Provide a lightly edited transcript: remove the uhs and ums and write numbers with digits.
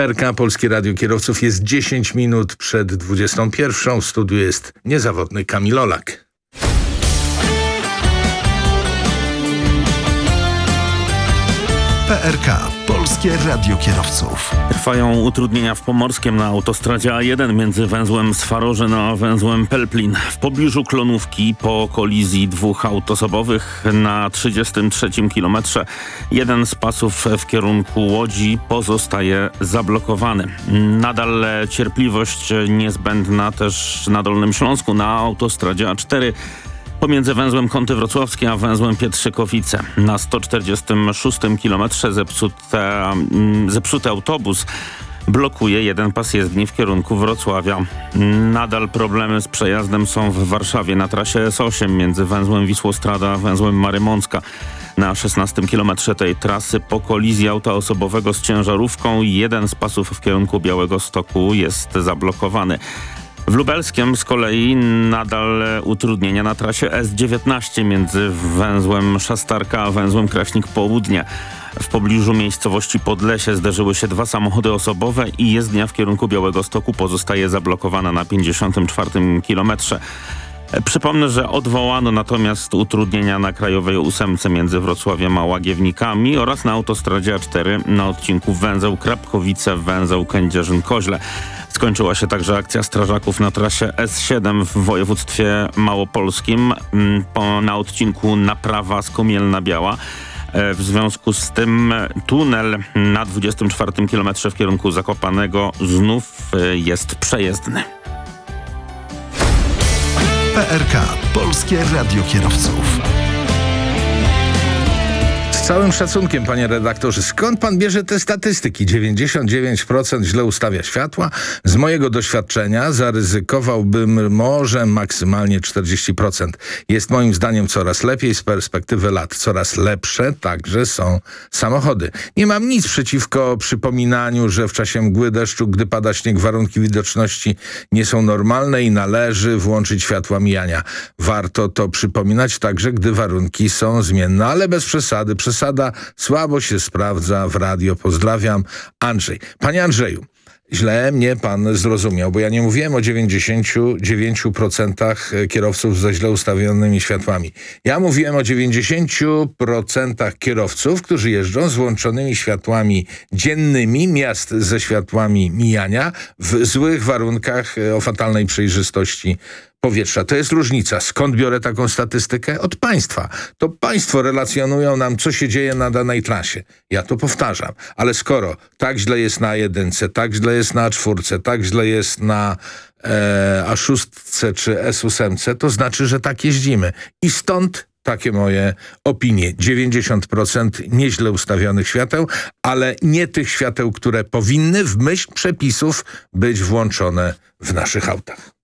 PRK, Polskie Radio Kierowców, jest 10 minut przed 21. W studiu jest niezawodny Kamil Olak. PRK, Polskie Radio Kierowców. Trwają utrudnienia w Pomorskiem na autostradzie A1 między węzłem Swarożyn a węzłem Pelplin. W pobliżu Klonówki po kolizji dwóch aut osobowych na 33 kilometrze jeden z pasów w kierunku Łodzi pozostaje zablokowany. Nadal cierpliwość niezbędna też na Dolnym Śląsku na autostradzie A4. Pomiędzy węzłem Kąty Wrocławskie a węzłem Pietrzykowice. Na 146 kilometrze zepsuty autobus blokuje jeden pas jezdni w kierunku Wrocławia. Nadal problemy z przejazdem są w Warszawie na trasie S8 między węzłem Wisłostrada a węzłem Marymącka. Na 16 kilometrze tej trasy po kolizji auta osobowego z ciężarówką jeden z pasów w kierunku Białegostoku jest zablokowany. W Lubelskiem z kolei nadal utrudnienia na trasie S19 między węzłem Szastarka a węzłem Kraśnik Południe. W pobliżu miejscowości Podlesie zderzyły się dwa samochody osobowe i jezdnia w kierunku Białegostoku pozostaje zablokowana na 54 kilometrze. Przypomnę, że odwołano natomiast utrudnienia na Krajowej 8 między Wrocławiem a Łagiewnikami oraz na autostradzie A4 na odcinku węzeł Krapkowice-węzeł Kędzierzyn-Koźle. Skończyła się także akcja strażaków na trasie S7 w województwie małopolskim na odcinku Naprawa Skomielna Biała. W związku z tym tunel na 24 kilometrze w kierunku Zakopanego znów jest przejezdny. PRK, Polskie Radio Kierowców. Z całym szacunkiem, panie redaktorze, skąd pan bierze te statystyki? 99% źle ustawia światła. Z mojego doświadczenia zaryzykowałbym może maksymalnie 40%. Jest moim zdaniem coraz lepiej z perspektywy lat. Coraz lepsze także są samochody. Nie mam nic przeciwko przypominaniu, że w czasie mgły deszczu, gdy pada śnieg, warunki widoczności nie są normalne i należy włączyć światła mijania. Warto to przypominać także, gdy warunki są zmienne, ale bez przesady. Przesada słabo się sprawdza w radio. Pozdrawiam, Andrzej. Panie Andrzeju, źle mnie pan zrozumiał, bo ja nie mówiłem o 99% kierowców ze źle ustawionymi światłami. Ja mówiłem o 90% kierowców, którzy jeżdżą z włączonymi światłami dziennymi miast ze światłami mijania w złych warunkach o fatalnej przejrzystości powietrza. To jest różnica. Skąd biorę taką statystykę? Od państwa. To państwo relacjonują nam, co się dzieje na danej trasie. Ja to powtarzam. Ale skoro tak źle jest na A1, tak źle jest na A4, tak źle jest na A6 czy S8, to znaczy, że tak jeździmy. I stąd takie moje opinie. 90% nieźle ustawionych świateł, ale nie tych świateł, które powinny w myśl przepisów być włączone w naszych autach.